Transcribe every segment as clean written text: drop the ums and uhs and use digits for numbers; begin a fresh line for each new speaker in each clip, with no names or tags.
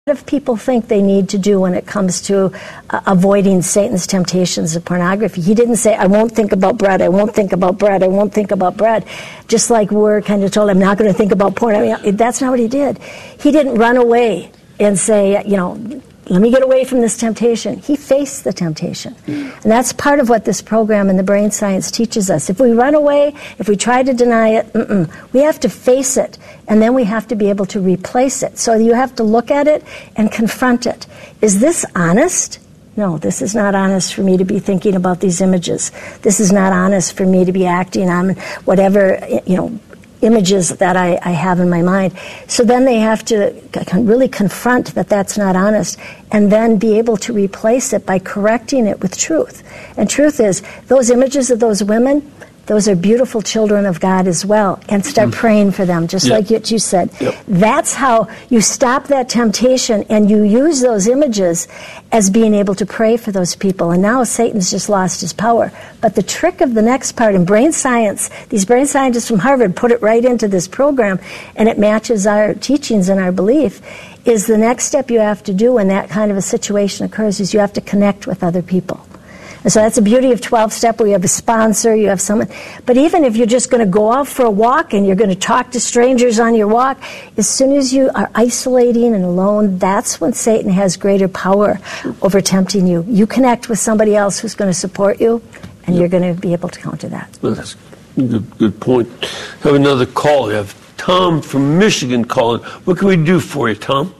of people think they need to do when it comes to avoiding Satan's temptations of pornography. He didn't say, I won't think about bread, I won't think about bread, I won't think about bread. Just like we're kind of told, I'm not going to think about porn. I mean, that's not what he did. He didn't run away and say, let me get away from this temptation. He faced the temptation. And that's part of what this program in the brain science teaches us. If we run away, if we try to deny it, we have to face it, and then we have to be able to replace it. So you have to look at it and confront it. Is this honest? No, this is not honest for me to be thinking about these images. This is not honest for me to be acting on whatever, images that I have in my mind. So then they have to really confront that that's not honest, and then be able to replace it by correcting it with truth. And truth is, those images of those women, those are beautiful children of God as well, and start praying for them, just like you said. That's how you stop that temptation, and you use those images as being able to pray for those people. And now Satan's just lost his power. But the trick of the next part in brain science, these brain scientists from Harvard put it right into this program, and it matches our teachings and our belief, is the next step you have to do when that kind of a situation occurs is you have to connect with other people. And so that's the beauty of 12-step, where you have a sponsor, you have someone. But even if you're just going to go out for a walk and you're going to talk to strangers on your walk, as soon as you are isolating and alone, that's when Satan has greater power over tempting you. You connect with somebody else who's going to support you, and you're going to be able to counter that.
Well, that's a good point. I have another call. We have Tom from Michigan calling. What can we do for you, Tom?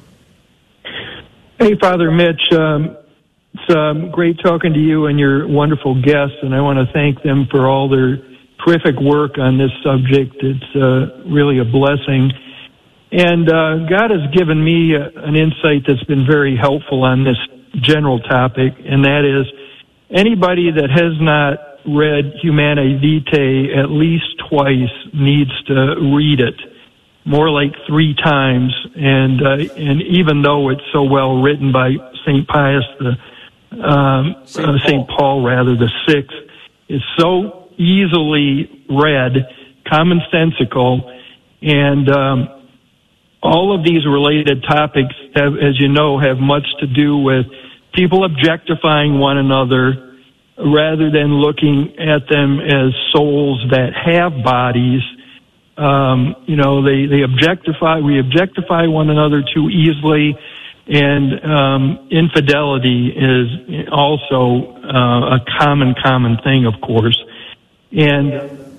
Hey, Father Mitch. It's great talking to you and your wonderful guests, and I want to thank them for all their terrific work on this subject. It's really a blessing. And God has given me an insight that's been very helpful on this general topic, and that is anybody that has not read Humanae Vitae at least twice needs to read it, more like 3 times. And even though it's so well written by St. Pius St. Paul, the Sixth, is so easily read, commonsensical, and all of these related topics have, as you know, have much to do with people objectifying one another rather than looking at them as souls that have bodies. We objectify one another too easily. And infidelity is also a common thing, of course. And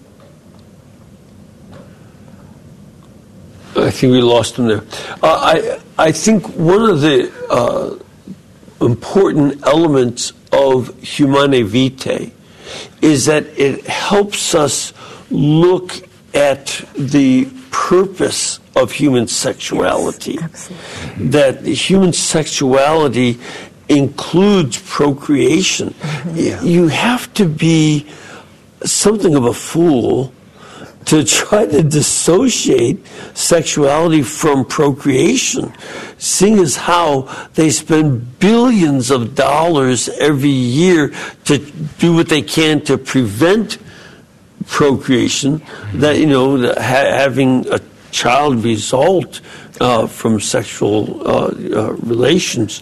I think we lost him there. I think one of the important elements of Humanae Vitae is that it helps us look at the purpose of human sexuality.
Yes,
that human sexuality includes procreation. You have to be something of a fool to try to dissociate sexuality from procreation, seeing as how they spend billions of dollars every year to do what they can to prevent procreation, that having a child result from sexual relations,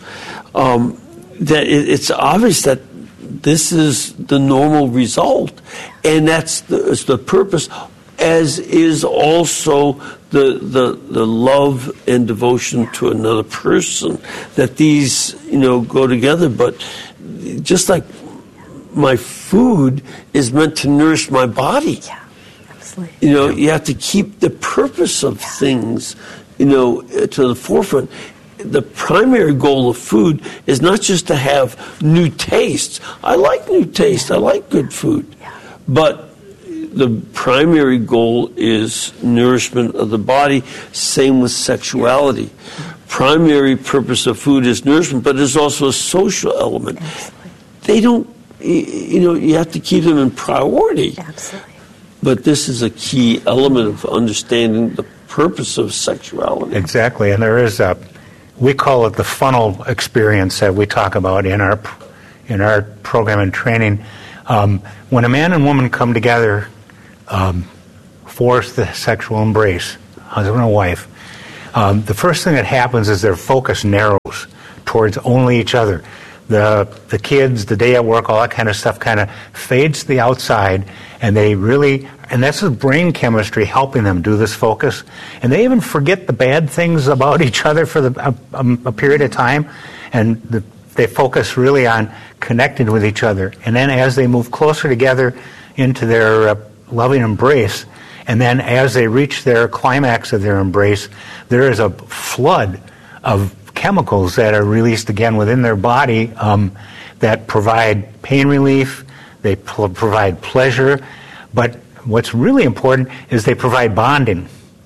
that it's obvious that this is the normal result, and that's the purpose, as is also the love and devotion to another person, that these go together. But just like my food is meant to nourish my body.
Yeah, absolutely.
You have to keep the purpose of things, to the forefront. The primary goal of food is not just to have new tastes. I like new tastes. I like good food.
Yeah.
But the primary goal is nourishment of the body. Same with sexuality. Primary purpose of food is nourishment, but there's also a social element.
Absolutely.
They don't, you have to keep them in priority.
Absolutely.
But this is a key element of understanding the purpose of sexuality.
Exactly, and there is we call it the funnel experience that we talk about in our program and training. When a man and woman come together for the sexual embrace, husband and wife, the first thing that happens is their focus narrows towards only each other. The kids, the day at work, all that kind of stuff kind of fades to the outside, and they really, and that's the brain chemistry helping them do this focus. And they even forget the bad things about each other for a period of time, and they focus really on connecting with each other. And then as they move closer together into their loving embrace, and then as they reach their climax of their embrace, there is a flood of chemicals that are released again within their body that provide pain relief, they provide pleasure, but what's really important is they provide bonding.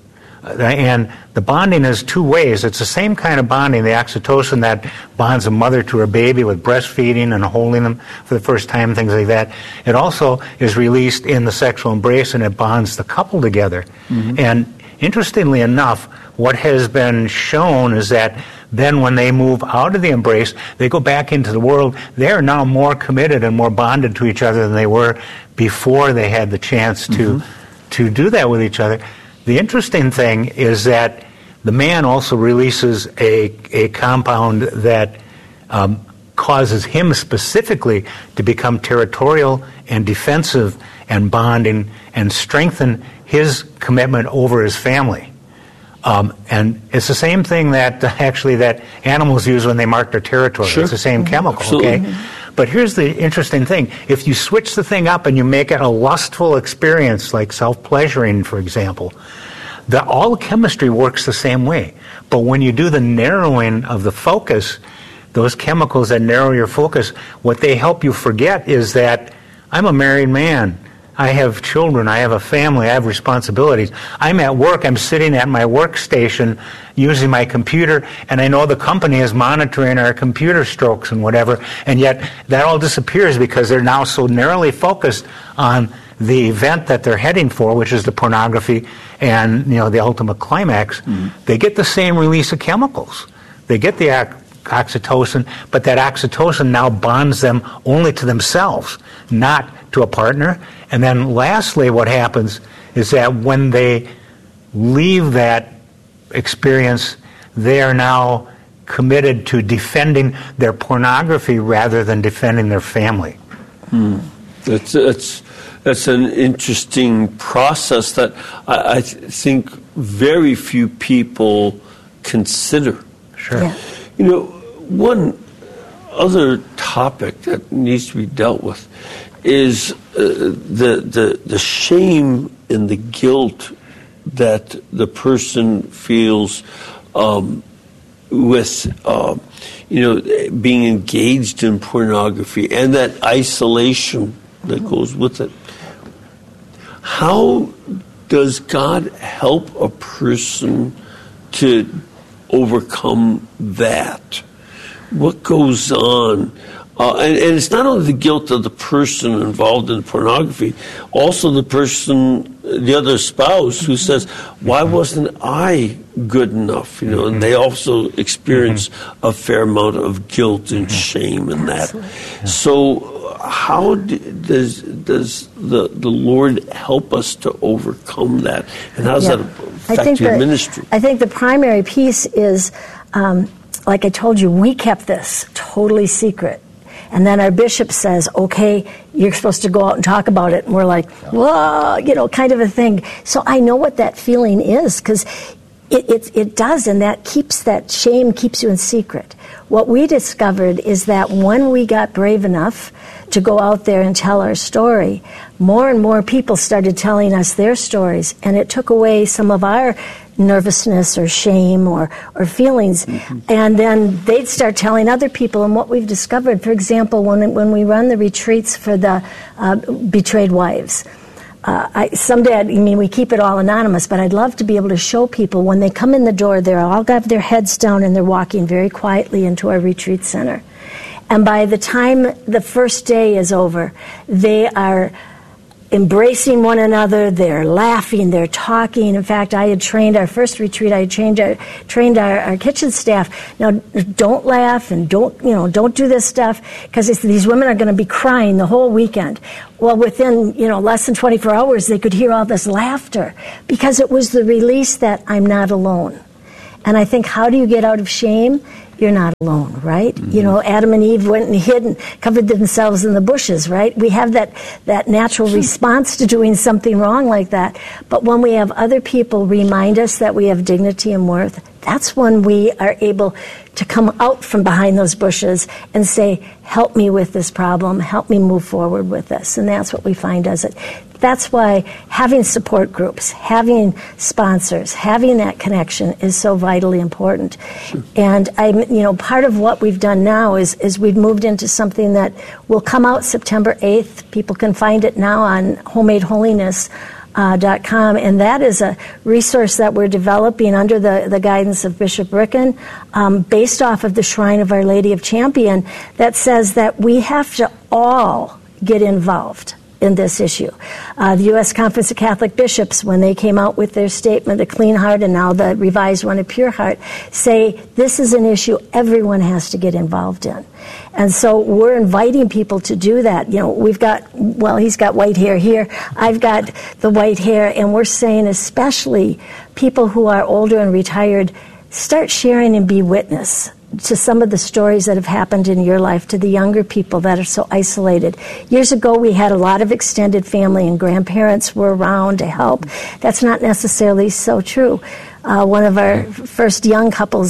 And the bonding is two ways. It's the same kind of bonding, the oxytocin that bonds a mother to her baby with breastfeeding and holding them for the first time, things like that. It also is released in the sexual embrace, and it bonds the couple together. Mm-hmm. And interestingly enough, what has been shown is that then when they move out of the embrace, they go back into the world, they're now more committed and more bonded to each other than they were before they had the chance to do that with each other. The interesting thing is that the man also releases a compound that causes him specifically to become territorial and defensive and bonding and strengthen his commitment over his family. And it's the same thing that that animals use when they mark their territory. Sure. It's the same chemical, absolutely. Okay? But here's the interesting thing. If you switch the thing up and you make it a lustful experience, like self-pleasuring, for example, all chemistry works the same way. But when you do the narrowing of the focus, those chemicals that narrow your focus, what they help you forget is that I'm a married man. I have children, I have a family, I have responsibilities. I'm at work, I'm sitting at my workstation using my computer, and I know the company is monitoring our computer strokes and whatever, and yet that all disappears because they're now so narrowly focused on the event that they're heading for, which is the pornography and the ultimate climax. Mm-hmm. They get the same release of chemicals. They get the oxytocin, but that oxytocin now bonds them only to themselves, not to a partner. And then lastly, what happens is that when they leave that experience, they are now committed to defending their pornography rather than defending their family.
That's an interesting process that I think very few people consider.
Sure.
Yeah.
One other topic that needs to be dealt with is the shame and the guilt that the person feels with being engaged in pornography and that isolation that goes with it. How does God help a person to overcome that? What goes on? And it's not only the guilt of the person involved in pornography, also the person, the other spouse, who says, why wasn't I good enough? And they also experience a fair amount of guilt and shame in that. So how does the Lord help us to overcome that? And how does that affect your ministry?
I think the primary piece is, like I told you, we kept this totally secret. And then our bishop says, okay, you're supposed to go out and talk about it. And we're like, whoa, kind of a thing. So I know what that feeling is, because it does, and that shame keeps you in secret. What we discovered is that when we got brave enough to go out there and tell our story, more and more people started telling us their stories, and it took away some of our nervousness or shame or feelings. And then they'd start telling other people. And what we've discovered, for example, when we run the retreats for the betrayed wives, someday, we keep it all anonymous, but I'd love to be able to show people when they come in the door, they're all got their heads down and they're walking very quietly into our retreat center. And by the time the first day is over, they are embracing one another, they're laughing, they're talking. In fact, I had trained our first retreat, I had trained our kitchen staff. Now, don't laugh and don't do this stuff, because these women are going to be crying the whole weekend. Well, within, less than 24 hours, they could hear all this laughter, because it was the release that I'm not alone. And I think, how do you get out of shame? You're not alone, right? You know, Adam and Eve went and hid and covered themselves in the bushes, right? We have that natural response to doing something wrong like that. But when we have other people remind us that we have dignity and worth, that's when we are able to come out from behind those bushes and say, help me with this problem, help me move forward with this. And that's what we find does it. That's why having support groups, having sponsors, having that connection is so vitally important. Sure. And part of what we've done now is we've moved into something that will come out September 8th. People can find it now on homemadeholiness.com, and that is a resource that we're developing under the guidance of Bishop Ricken, based off of the Shrine of Our Lady of Champion, that says that we have to all get involved in this issue. The U.S. Conference of Catholic Bishops, when they came out with their statement, A Clean Heart, and now the revised one, A Pure Heart, say this is an issue everyone has to get involved in. And so we're inviting people to do that. You know, he's got white hair here, I've got the white hair, and we're saying especially people who are older and retired, start sharing and be witness to some of the stories that have happened in your life, to the younger people that are so isolated. Years ago, we had a lot of extended family and grandparents were around to help. That's not necessarily so true. One of our first young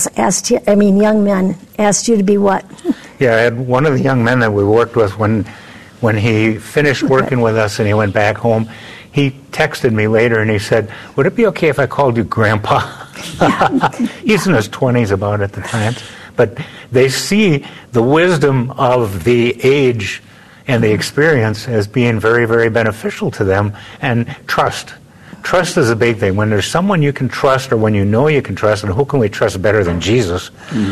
men asked you to be what?
Yeah, I had one of the young men that we worked with when he finished working with us and he went back home. He texted me later and he said, would it be okay if I called you Grandpa? He's in his 20s about at the time. But they see the wisdom of the age and the experience as being very, very beneficial to them. And trust. Trust is a big thing. When there's someone you can trust, or when you know you can trust, and who can we trust better than Jesus?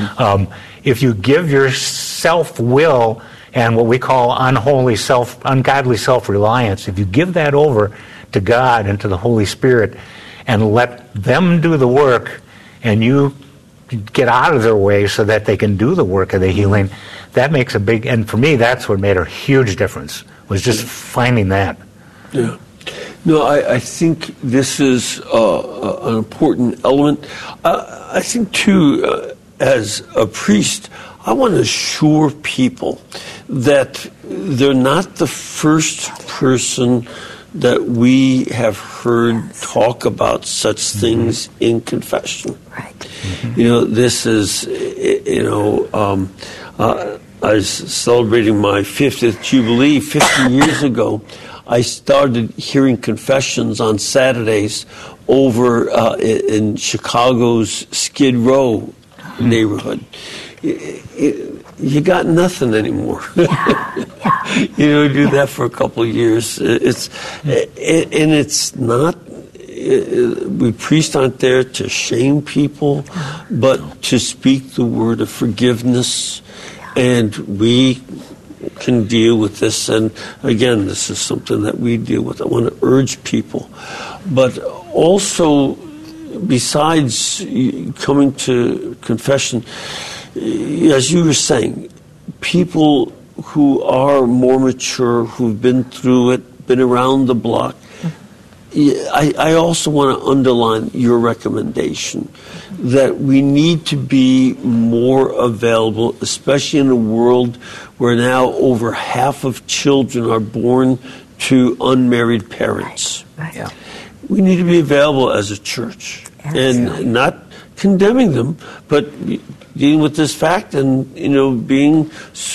If you give your self-will and what we call ungodly self-reliance, if you give that over to God and to the Holy Spirit and let them do the work, and you get out of their way so that they can do the work of the healing, that makes a big, and for me, that's what made a huge difference, was just finding that.
Yeah. No, I think this is an important element. I think, too, as a priest, I want to assure people that they're not the first person that we have heard talk about such things in confession.
Right.
You know, this is, I was celebrating my 50th Jubilee 50 years ago. I started hearing confessions on Saturdays over in Chicago's Skid Row neighborhood. You got nothing anymore. Do that for a couple of years. It's not. We priests aren't there to shame people, but to speak the word of forgiveness, and we can deal with this. And again, this is something that we deal with. I want to urge people, but also, besides coming to confession, as you were saying, people who are more mature, who've been through it, been around the block, I also want to underline your recommendation that we need to be more available, especially in a world where now over half of children are born to unmarried parents.
Right. Yeah.
We need to be available as a church. Absolutely. And not condemning them, but dealing with this fact and, being,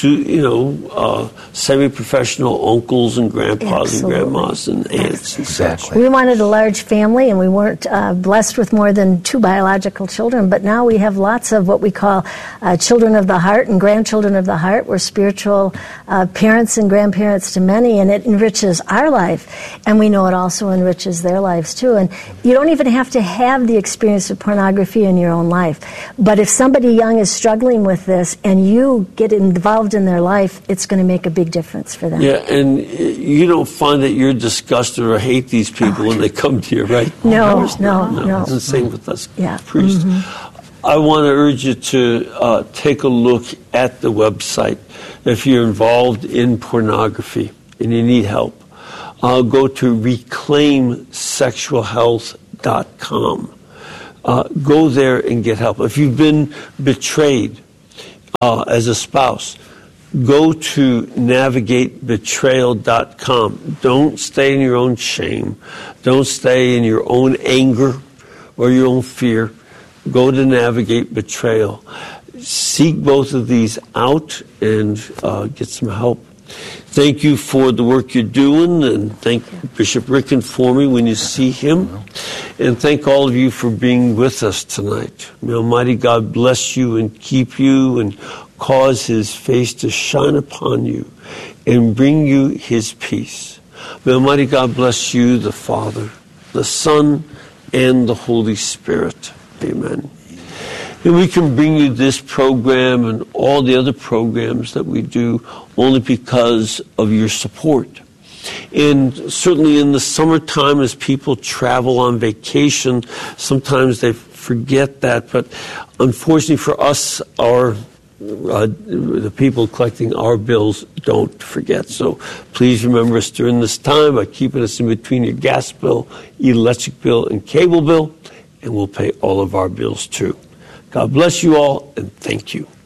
semi-professional uncles and grandpas and grandmas and aunts and such.
We wanted a large family, and we weren't blessed with more than 2 biological children, but now we have lots of what we call children of the heart and grandchildren of the heart. We're spiritual parents and grandparents to many, and it enriches our life, and we know it also enriches their lives too. And you don't even have to have the experience of pornography in your own life, but if somebody young is struggling with this and you get involved in their life, it's going to make a big difference for them.
Yeah, and you don't find that you're disgusted or hate these people when they come to you, right?
No.
It's the same with us priests.
Mm-hmm.
I want to urge you to take a look at the website. If you're involved in pornography and you need help, go to reclaimsexualhealth.com. go there and get help. If you've been betrayed as a spouse, go to navigatebetrayal.com. Don't stay in your own shame. Don't stay in your own anger or your own fear. Go to Navigate Betrayal. Seek both of these out and get some help. Thank you for the work you're doing, and thank Bishop Ricken for me when you see him. And thank all of you for being with us tonight. May Almighty God bless you and keep you and cause his face to shine upon you and bring you his peace. May Almighty God bless you, the Father, the Son, and the Holy Spirit. Amen. And we can bring you this program and all the other programs that we do only because of your support. And certainly in the summertime, as people travel on vacation, sometimes they forget that. But unfortunately for us, the people collecting our bills don't forget. So please remember us during this time by keeping us in between your gas bill, electric bill, and cable bill, and we'll pay all of our bills too. God bless you all, and thank you.